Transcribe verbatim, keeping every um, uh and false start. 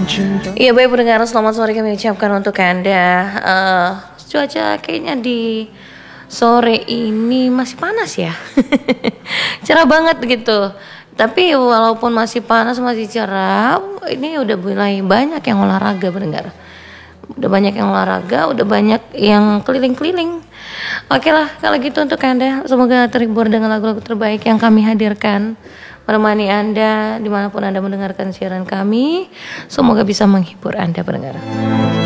Iya baik pendengar, selamat sore kami ucapkan untuk Anda. uh, Cuaca kayaknya di sore ini masih panas ya. Cerah banget gitu. Tapi walaupun masih panas, masih cerah, ini udah mulai banyak yang olahraga pendengar. Udah banyak yang olahraga, udah banyak yang keliling-keliling. Oke lah, kalau gitu untuk Anda, semoga terhibur dengan lagu-lagu terbaik yang kami hadirkan, menemani Anda dimanapun Anda mendengarkan siaran kami. Semoga bisa menghibur Anda pendengar.